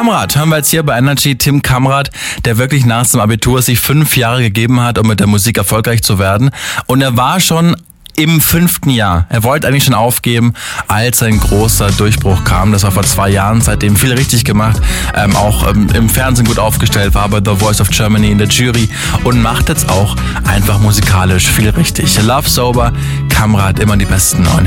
Kamrat hören wir jetzt hier bei Energy. Tim Kamrat, der wirklich nach dem Abitur sich 5 Jahre gegeben hat, um mit der Musik erfolgreich zu werden. Und er war schon im 5. Jahr. Er wollte eigentlich schon aufgeben, als sein großer Durchbruch kam. Das war vor 2 Jahren, seitdem viel richtig gemacht. Auch im Fernsehen gut aufgestellt, war bei The Voice of Germany in der Jury und macht jetzt auch einfach musikalisch viel richtig. Love Sober, Kamrat, immer die besten neuen